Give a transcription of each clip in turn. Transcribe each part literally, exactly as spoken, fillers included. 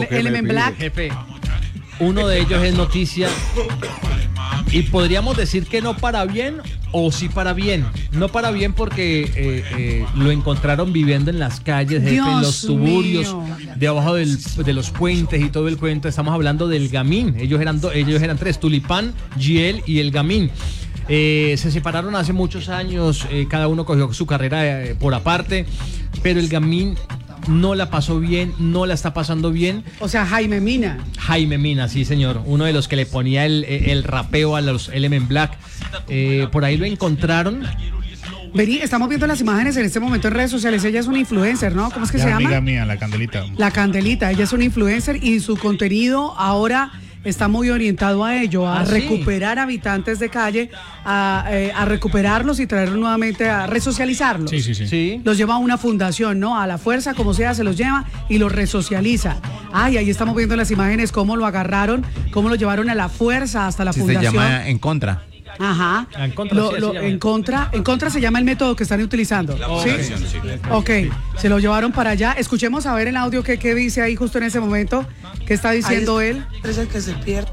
Element Black. Jefe, uno de ellos es noticia y podríamos decir que no para bien o sí para bien. No para bien porque eh, eh, lo encontraron viviendo en las calles, jefe, en los suburbios, mío. debajo del, de los puentes y todo el cuento. Estamos hablando del Gamín. Ellos eran, do, ellos eran tres, Tulipán, Giel y el Gamín. Eh, se separaron hace muchos años, eh, cada uno cogió su carrera eh, por aparte, pero el Gamín no la pasó bien, no la está pasando bien. O sea, Jaime Mina. Jaime Mina, sí señor, uno de los que le ponía el, el rapeo a los Element Black. Eh, por ahí lo encontraron. Vení, estamos viendo las imágenes en este momento en redes sociales. Ella es una influencer, ¿no? ¿Cómo es que es se llama? Amiga mía, la Candelita. La Candelita, ella es una influencer y su contenido ahora está muy orientado a ello, a ¿Ah, recuperar sí? habitantes de calle, a, eh, a recuperarlos y traerlos nuevamente, a resocializarlos. Sí, sí, sí, sí. Los lleva a una fundación, ¿no? A la fuerza, como sea, se los lleva y los resocializa. Ay, ahí estamos viendo las imágenes, cómo lo agarraron, cómo lo llevaron a la fuerza hasta la sí, fundación. Se llama En Contra. Ajá. En contra, lo, sí, lo, en contra, en contra se llama el método que están utilizando. La ¿Sí? sí. Ok, se lo llevaron para allá. Escuchemos a ver el audio que, que dice ahí justo en ese momento. ¿Qué está diciendo ahí él? Es el que se pierde.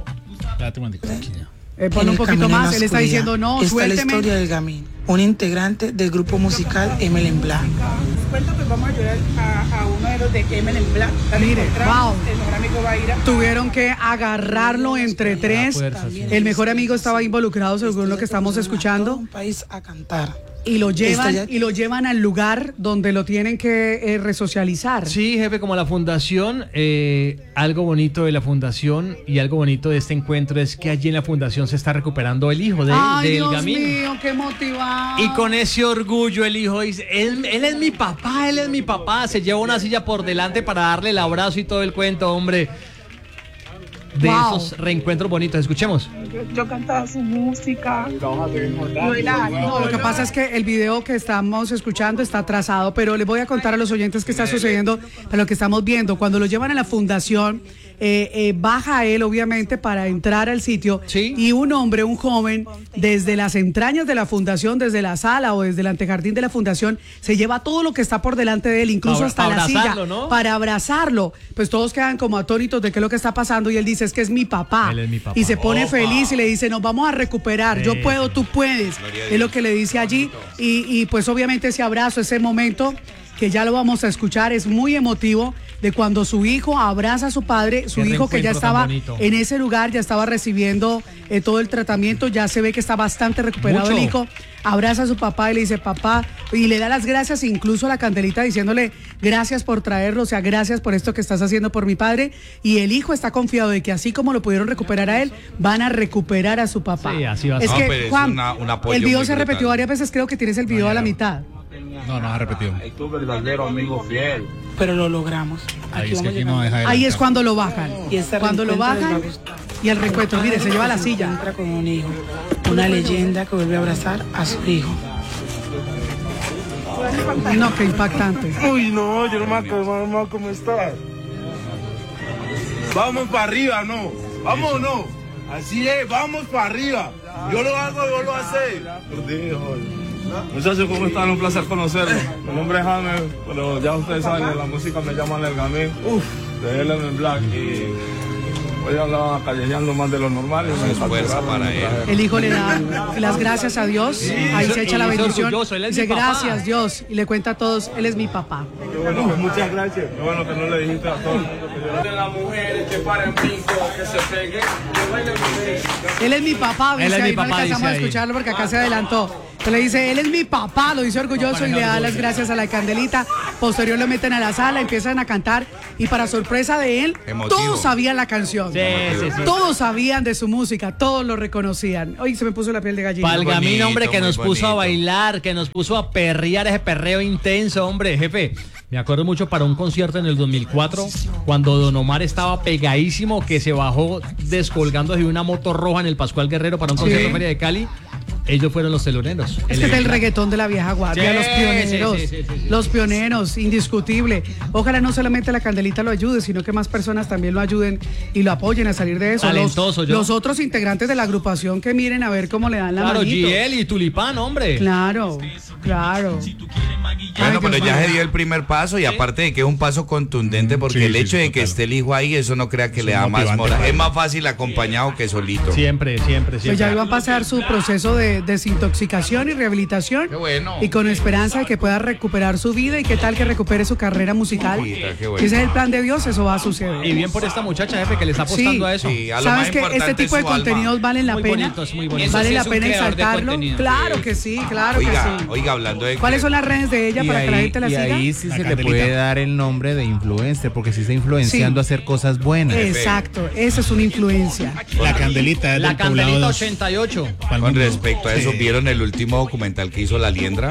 Eh, ponle un poquito más. Él está diciendo no, está suélteme. La historia del Gamín, un integrante del grupo musical Element Black. Cuento que vamos a ayudar a, a uno de los de Element Black. Mire, wow. El mejor amigo va a ir a... Tuvieron que agarrarlo entre tres. Fuerza, sí. El mejor amigo estaba involucrado, según lo que estamos escuchando. Un país a cantar. Y lo llevan ya... y lo llevan al lugar donde lo tienen que eh, resocializar. Sí, jefe, como la fundación, eh, algo bonito de la fundación y algo bonito de este encuentro es que allí en la fundación se está recuperando el hijo de, Ay, del Dios Gamín. mío, qué motivado. Y con ese orgullo el hijo dice, él, él es mi papá, él es mi papá. Se lleva una silla por delante para darle el abrazo y todo el cuento, hombre. De wow. esos reencuentros bonitos, escuchemos. Yo, yo cantaba su música. No, lo que pasa es que el video que estamos escuchando está atrasado, pero les voy a contar a los oyentes qué está sucediendo para lo que estamos viendo. Cuando lo llevan a la fundación, eh, eh, baja él obviamente para entrar al sitio. ¿Sí? Y un hombre, un joven, desde las entrañas de la fundación, desde la sala o desde el antejardín de la fundación, se lleva todo lo que está por delante de él, incluso para, hasta para la silla, ¿no? Para abrazarlo. Pues todos quedan como atónitos de qué es lo que está pasando y él dice, es que es mi papá. Él es mi papá. Y se pone Opa. feliz y le dice, nos vamos a recuperar, sí. Yo puedo, tú puedes. Es lo que le dice allí y, y pues obviamente ese abrazo, ese momento que ya lo vamos a escuchar, es muy emotivo, de cuando su hijo abraza a su padre, su hijo que ya estaba en ese lugar, ya estaba recibiendo eh, todo el tratamiento, ya se ve que está bastante recuperado. Mucho. El hijo, abraza a su papá y le dice, papá, y le da las gracias incluso a la Candelita diciéndole, gracias por traerlo, o sea, gracias por esto que estás haciendo por mi padre, y el hijo está confiado de que así como lo pudieron recuperar a él, van a recuperar a su papá. Sí, así va a ser. Es que, no, pero Juan, es una, un apoyo el video se brutal. repetió varias veces, creo que tienes el video no, a la mitad. No, no ha repetido. Es tu verdadero amigo fiel. Pero lo logramos. Ahí es, que aquí no deja Ahí es cuando lo bajan. Y este cuando lo bajan y el reencuentro, mire, se lleva la se silla. Entra con un hijo, una leyenda que vuelve a abrazar a su hijo. No, qué impactante. Uy, no, yo no me acuerdo, mamá, ¿cómo estás? Vamos para arriba, no. Vamos o no. Así es, vamos para arriba. Yo lo hago, yo lo hace. Muchachos, ¿cómo están? Un placer conocerlos. Mi nombre es Jaime, pero ya ustedes saben, en la música me llaman el Gamín. Uf, de Element Black. Y hoy andaba callejeando más de lo normal. Y me esfuerza para él. El hijo le da las gracias a Dios. Sí, ahí se echa la bendición. Dice gracias Dios. Y le cuenta a todos, él es mi papá. Qué bueno, pues muchas gracias. Qué bueno que no le dijiste a todos. De las mujeres que paren pinco, que se peguen. Él es mi papá, dice él es ahí. Mi papá, no alcanzamos a escucharlo porque acá se adelantó. Se le dice, él es mi papá, lo dice orgulloso y le da las gracias a la Candelita. Posterior lo meten a la sala, empiezan a cantar y para sorpresa de él, emotivo. Todos sabían la canción. Sí, sí, sí. Todos sabían de su música, todos lo reconocían. Hoy se me puso la piel de gallina. Pal Gamín, hombre, que nos bonito. puso a bailar, que nos puso a perrear ese perreo intenso, hombre, jefe. Me acuerdo mucho para un concierto en el dos mil cuatro, cuando Don Omar estaba pegadísimo, que se bajó descolgando de una moto roja en el Pascual Guerrero para un concierto sí. en Feria de Cali. ellos fueron los teloneros. Este es el reggaetón de la vieja guardia, Sí, los pioneros, sí, sí, sí, sí, sí. los pioneros, indiscutible. Ojalá no solamente la Candelita lo ayude, sino que más personas también lo ayuden y lo apoyen a salir de eso. Talentoso, los, yo. los otros integrantes de la agrupación que miren a ver cómo le dan la Claro, manito. G L y Tulipán, hombre. Claro, claro. Bueno, Ay, pero Dios ya mío. se dio el primer paso y aparte de que es un paso contundente porque Sí, el sí, hecho sí, de que total. esté el hijo ahí, eso no crea que Es le un da más motivante moral. para Es él. más fácil acompañado que solito. Siempre, siempre, siempre. Pues ya iba a pasar su proceso de desintoxicación y rehabilitación. Qué bueno. Y con esperanza de que pueda recuperar su vida y qué tal que recupere su carrera musical. Mira, qué bueno. Ese es el plan de Dios, eso va a suceder. Y bien por esta muchacha, jefe, que le está apostando Sí. a eso. Sí, a lo ¿Sabes más que este importante tipo de es su alma. contenidos valen la Muy pena? bonito, es muy bonito. Eso Vale sí la es un pena creador de exaltarlo. contenido. Claro que sí, claro Oiga, que sí. oiga, hablando de ¿Cuáles que- son las redes de ella Y para que la ahí, gente la y siga? ahí sí La se le Candelita. puede dar el nombre de influencer, porque sí está influenciando Sí. a hacer cosas buenas. Exacto, esa es una influencia. La Candelita es La del poblado Candelita dos. ochenta y ocho. Pa'l Con mundo. respecto a eso, Sí. ¿vieron el último documental que hizo La Liendra?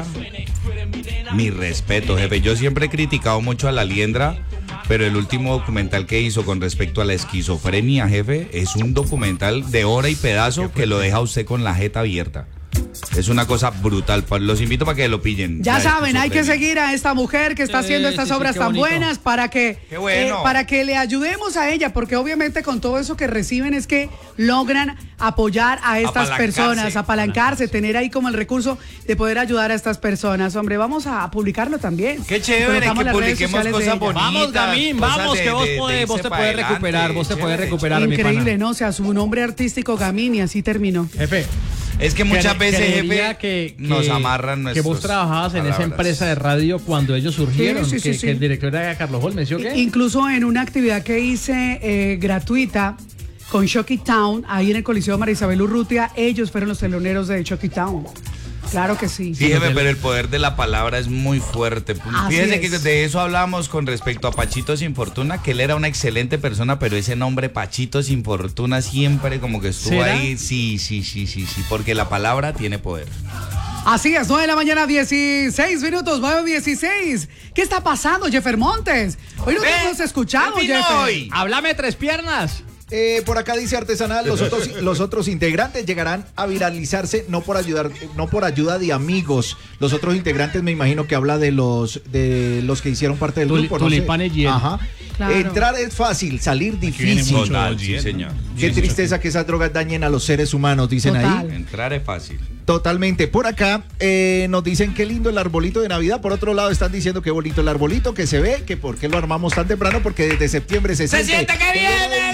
Mi respeto, jefe. Yo siempre he criticado mucho a La Liendra, pero el último documental que hizo con respecto a la esquizofrenia, jefe, es un documental de hora y pedazo que lo deja a usted con la jeta abierta. Es una cosa brutal. Pa- Los invito para que lo pillen. Ya La saben, hay que esquizofrenia. seguir a esta mujer que está Sí, haciendo estas sí, sí, obras qué tan bonito. buenas para que, Qué bueno. eh, para que le ayudemos a ella, porque obviamente con todo eso que reciben es que logran apoyar a estas Apalancarse. personas, apalancarse, tener ahí como el recurso de poder ayudar a estas personas. Hombre, vamos a publicarlo también. Qué chévere Colocamos que las redes publiquemos sociales de cosas ella. bonitas. Vamos, Gamín, cosas vamos, de- que vos, de- de podés, vos irse te pa' puedes adelante. recuperar, vos te puedes Chévere. recuperar, mi pana. Increíble, ¿no? O sea, su nombre artístico Gamín y así terminó. Jefe. Es que muchas cre- veces, creería jefe, que, nos que- amarran Que nuestros vos trabajabas en esa palabras. empresa de radio cuando ellos surgieron, Sí, sí, sí, que, sí. que el director era Carlos Holmes, ¿sí o qué? Incluso en una actividad que hice eh, gratuita con Shocky Town, ahí en el Coliseo María Isabel Urrutia, ellos fueron los teloneros de Shocky Town. Claro que sí. Sí, jefe, pero el poder de la palabra es muy fuerte. Así Fíjese que es. de eso hablamos con respecto a Pachito Sin Fortuna, que él era una excelente persona, pero ese nombre Pachito Sin Fortuna siempre como que estuvo ¿Será? ahí. Sí, sí, sí, sí, sí, porque la palabra tiene poder. Así es, nueve de la mañana, dieciséis minutos, nueve dieciséis. ¿Qué está pasando, Jeffer Montes? Hoy no te Ve, hemos escuchado, ¿qué vino Jeffer. hoy? Háblame tres piernas. Eh, por acá dice Artesanal, los otros, los otros integrantes llegarán a viralizarse no por ayudar, no por ayuda de amigos. Los otros integrantes me imagino que habla de los de los que hicieron parte del Tuli- grupo. no sé. Tulipanes y él. Ajá. Claro. Entrar es fácil, salir viene difícil. mucho Total, G sí, L. señor. Qué tristeza que esas drogas dañen a los seres humanos, dicen Total. ahí. Entrar es fácil. Totalmente. Por acá eh, nos dicen qué lindo el arbolito de Navidad. Por otro lado están diciendo qué bonito el arbolito que se ve, que por qué lo armamos tan temprano, porque desde septiembre se, ¡Se siente que viene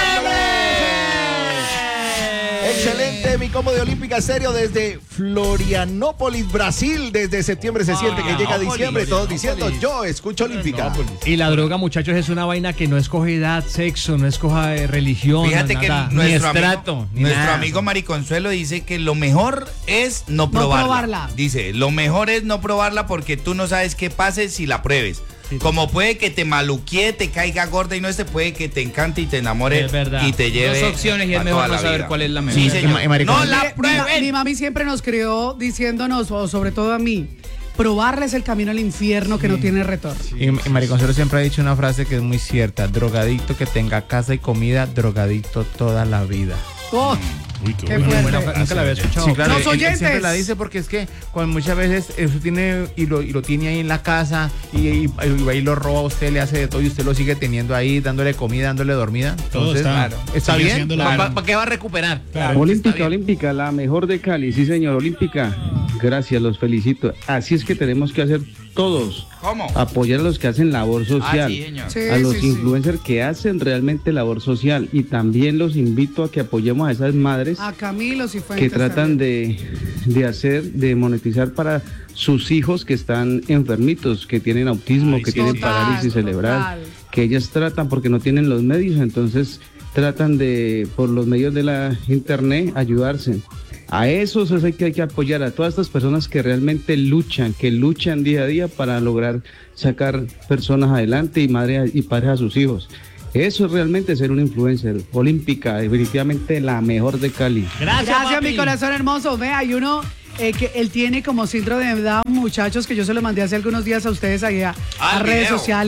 Excelente, mi combo de Olímpica Estéreo desde Florianópolis, Brasil. Desde septiembre se siente que llega diciembre, todos diciendo yo escucho Olímpica. Y la droga, muchachos, es una vaina que no escoge edad, sexo, no escoge religión, Fíjate no, que nada. nuestro, ni amigo, estrato, ni nuestro nada. amigo Mariconsuelo dice que lo mejor es no probarla. probarla. Dice, lo mejor es no probarla porque tú no sabes qué pase si la pruebes. Como puede que te maluquie, te caiga gorda y no este puede que te encante y te enamore Es verdad. y te lleve Dos opciones y es a mejor toda no la saber vida. cuál es la mejor. Sí, señor. Y- y maricón- No Mire, la mi, ma- prueben. mi mami siempre nos crió diciéndonos, o sobre todo a mí, probarle es el camino al infierno que no tiene retorno. Y, y Mariconcero siempre ha dicho una frase que es muy cierta: drogadicto que tenga casa y comida, drogadicto toda la vida. Oh, Uy, qué, Qué bueno. fuerte. Buena Nunca frase, la había oye. escuchado. Sí, claro, Los él- él oyentes. siempre la dice porque es que cuando muchas veces eso tiene y lo, y lo tiene ahí en la casa y, y, y ahí lo roba a usted, le hace de todo y usted lo sigue teniendo ahí, dándole comida, dándole dormida. Todo Entonces, está- claro, está sigue bien. siendo la- ¿Para qué va a recuperar? Claro. Olímpica, Olímpica, la mejor de Cali, sí señor, Olímpica. Gracias, los felicito. Así es que tenemos que hacer todos, ¿Cómo? apoyar a los que hacen labor social, Ah, sí, señor. sí, a los sí, sí. influencers que hacen realmente labor social, y también los invito a que apoyemos a esas madres A Camilo que Cifuentes tratan también. de, de hacer, de monetizar para sus hijos que están enfermitos, que tienen autismo, Ay, que sí, tienen sí. parálisis Total, cerebral, total. que ellas tratan porque no tienen los medios, entonces tratan de, por los medios de la internet, ayudarse. A esos es hay que, hay que apoyar, a todas estas personas que realmente luchan, que luchan día a día para lograr sacar personas adelante y madres y padres a sus hijos. Eso es realmente ser un influencer. Olímpica, definitivamente la mejor de Cali. Gracias, Gracias, papi. mi corazón hermoso. Ve, hay uno eh, que él tiene como síndrome de Down, muchachos, que yo se lo mandé hace algunos días a ustedes ahí a, Ah, a el redes video. sociales.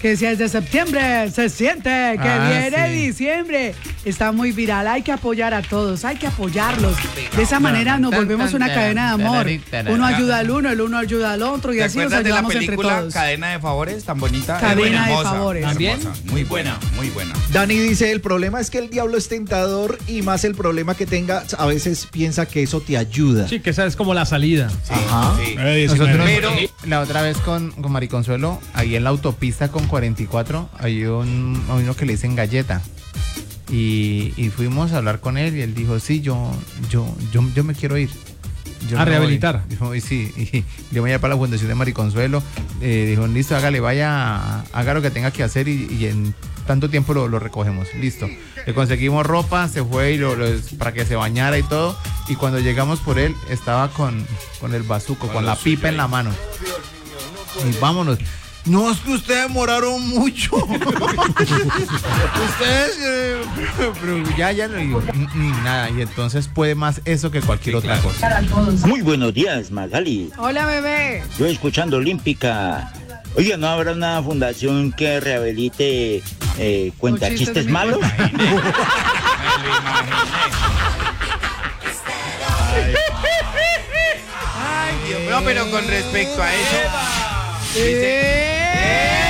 que decía desde septiembre se siente que Ah, viene sí. diciembre. Está muy viral, hay que apoyar a todos, hay que apoyarlos. De esa manera nos volvemos una cadena de amor. Uno ayuda al uno, el uno ayuda al otro y ¿Te así nos acuerdas de la ayudamos entre película todos. Cadena de Favores tan bonita? Cadena de Hermosa, Favores. ¿También? hermosa, muy buena, muy buena. Dani dice, el problema es que el diablo es tentador y más el problema que tenga, a veces piensa que eso te ayuda. Sí, que esa es como la salida. Sí, Ajá. sí. Eh, Nosotros, diecinueve. Pero- la otra vez con, con Mariconsuelo, ahí en la autopista con cuarenta y cuatro, hay un, hay uno que le dicen Galleta. Y, y fuimos a hablar con él y él dijo, sí, yo, yo, yo, yo me quiero ir. Yo A me voy". rehabilitar. Dijo, y sí, y yo voy a ir para la Fundación de Mariconsuelo. Eh, dijo, listo, hágale, vaya, haga lo que tenga que hacer y, y en tanto tiempo lo, lo recogemos. Listo. Le conseguimos ropa, se fue y lo, lo- para que se bañara y todo. Y cuando llegamos por él, estaba con, con el bazuco, con la pipa en la mano. Y vámonos. No, es que ustedes demoraron mucho. Ustedes, eh, pero ya, ya no digo, mm, mm, nada. Y entonces puede más eso que cualquier otra cosa. Muy buenos días, Magali. Hola, bebé. Yo escuchando Olímpica. Oiga, ¿no habrá una fundación que rehabilite eh, cuenta Los chistes chistes de mi malos? Ay, Dios mío, pero con respecto a eso. ¡Eh!